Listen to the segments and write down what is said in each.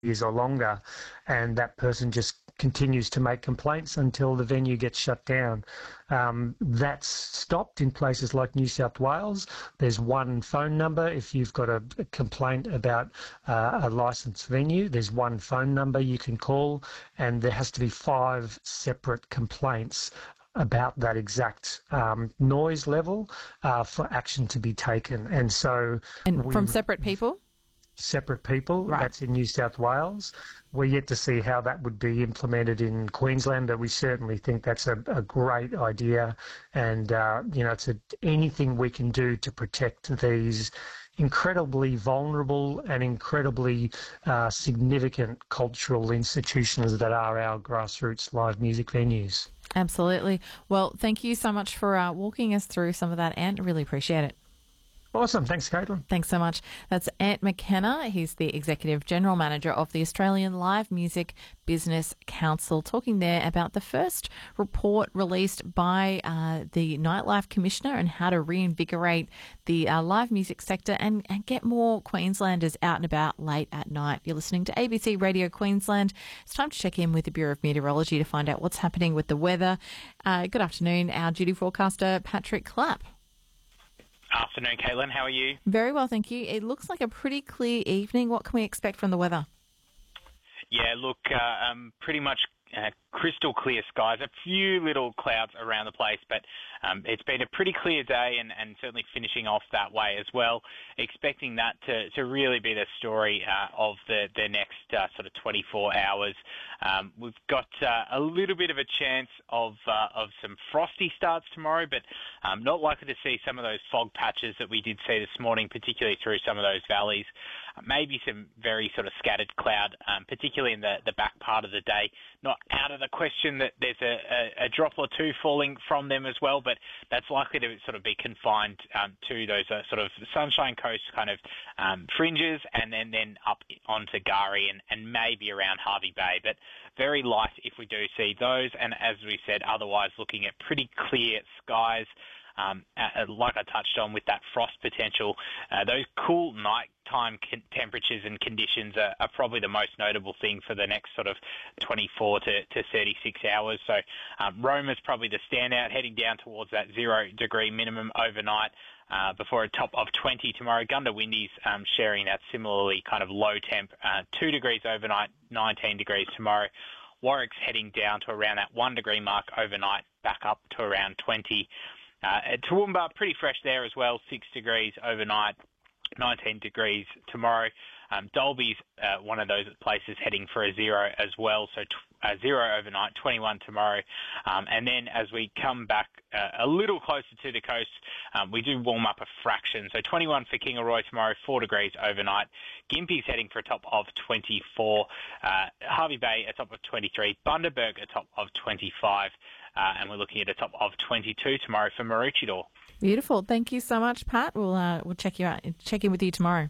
years or longer, and that person just continues to make complaints until the venue gets shut down. That's stopped in places like New South Wales. There's one phone number. If you've got a complaint about a licensed venue, there's one phone number you can call, and there has to be 5 separate complaints about that exact noise level for action to be taken. And so... And from separate people? Separate people. Right. That's in New South Wales. We're yet to see how that would be implemented in Queensland, but we certainly think that's a great idea. And, it's anything we can do to protect these incredibly vulnerable and incredibly significant cultural institutions that are our grassroots live music venues. Absolutely. Well, thank you so much for walking us through some of that, Ant. Really appreciate it. Awesome. Thanks, Caitlin. Thanks so much. That's Ant McKenna. He's the Executive General Manager of the Australian Live Music Business Council, talking there about the first report released by the Nightlife Commissioner and how to reinvigorate the live music sector and get more Queenslanders out and about late at night. You're listening to ABC Radio Queensland. It's time to check in with the Bureau of Meteorology to find out what's happening with the weather. Good afternoon, our duty forecaster, Patrick Clapp. Afternoon, Caitlin. How are you? Very well, thank you. It looks like a pretty clear evening. What can we expect from the weather? Yeah, look, pretty much crystal clear skies. A few little clouds around the place, but it's been a pretty clear day and certainly finishing off that way as well. Expecting that to really be the story of the next sort of 24 hours. We've got a little bit of a chance of some frosty starts tomorrow, but not likely to see some of those fog patches that we did see this morning, particularly through some of those valleys. Maybe some very sort of scattered cloud, particularly in the back part of the day. Not out of the question that there's a drop or two falling from them as well, but that's likely to sort of be confined to those sort of Sunshine Coast kind of fringes, and then up onto Gari and maybe around Hervey Bay. But very light if we do see those, and as we said, otherwise looking at pretty clear skies. Like I touched on with that frost potential, those cool nighttime temperatures and conditions are probably the most notable thing for the next sort of 24 to 36 hours. So Roma's probably the standout, heading down towards that 0 degree minimum overnight before a top of 20 tomorrow. Goondiwindis sharing that similarly kind of low temp, 2 degrees overnight, 19 degrees tomorrow. Warwick's heading down to around that 1 degree mark overnight, back up to around 20. Toowoomba, pretty fresh there as well, 6 degrees overnight, 19 degrees tomorrow. Dalby's one of those places heading for a 0 as well, so 0 overnight, 21 tomorrow. And then as we come back a little closer to the coast, we do warm up a fraction. So 21 for Kingaroy tomorrow, 4 degrees overnight. Gympie's heading for a top of 24. Hervey Bay a top of 23. Bundaberg a top of 25. And we're looking at a top of 22 tomorrow for Maroochydore. Beautiful. Thank you so much, Pat. We'll check you out. Check in with you tomorrow.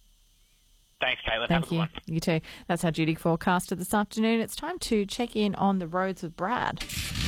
Thanks, Caitlin. Thank you. You too. That's our duty forecaster this afternoon. It's time to check in on the roads with Brad.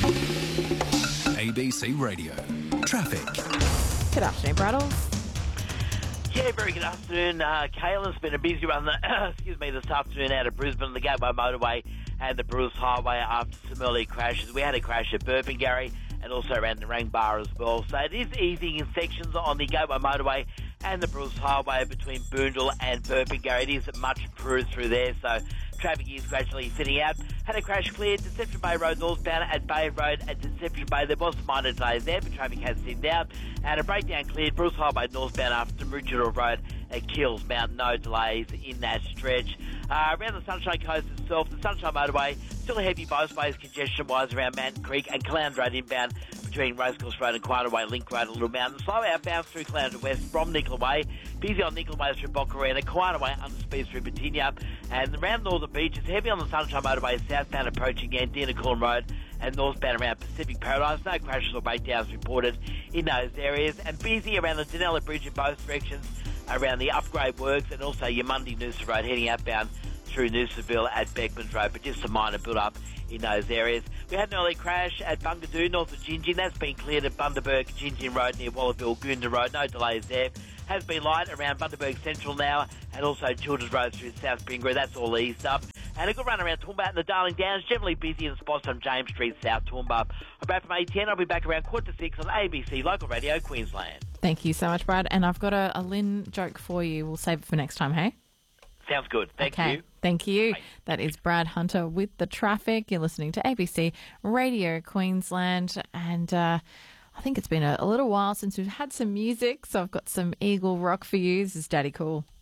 ABC Radio. Traffic. Good afternoon, Braddles. Yeah, very good afternoon. Caitlin's been a busy one, this afternoon out of Brisbane, the Gateway Motorway and the Bruce Highway after some early crashes. We had a crash at Burpengary and also around the Narang Bar as well. So it is easing in sections on the Gateway Motorway and the Bruce Highway between Boondall and Burpengary. It is much improved through there, so traffic is gradually thinning out. Had a crash cleared Deception Bay Road northbound at Bay Road at Deception Bay. There was some minor delays there, but traffic has thinned out. And a breakdown cleared Bruce Highway northbound after Maroochydore Road at Kills Mountain. No delays in that stretch. Around the Sunshine Coast itself, the Sunshine Motorway, still heavy both ways congestion-wise around Mountain Creek and Clown Road inbound between Racecourse Road and Quanah Way, Link Road and Little Mountain. Slow outbound through Clown West from Nicola Way. Busy on Nicola Way through Boccarina, Quanah Way under speed through Batinia. And around Northern Beach, it's heavy on the Sunshine Motorway, southbound approaching Andina Corn Road and northbound around Pacific Paradise. No crashes or breakdowns reported in those areas. And busy around the Danella Bridge in both directions, around the upgrade works, and also your Monday Noosa Road heading outbound through Noosaville at Beckman's Road, but just a minor build-up in those areas. We had an early crash at Bungadoo, north of Gingin. That's been cleared at Bundaberg, Gingin Road near Wallabill, Goonda Road. No delays there. has been light around Bundaberg Central now, and also Children's Road through South Springboro. That's all eased up. And a good run around Toowoomba and the Darling Downs, generally busy in spots on James Street, South Toowoomba. I'm back from 8:10. I'll be back around 5:45 on ABC Local Radio Queensland. Thank you so much, Brad. And I've got a Lynn joke for you. We'll save it for next time, hey? Sounds good. Thank you. Thank you. Bye. That is Brad Hunter with the traffic. You're listening to ABC Radio Queensland. And I think it's been a little while since we've had some music, so I've got some Eagle Rock for you. This is Daddy Cool.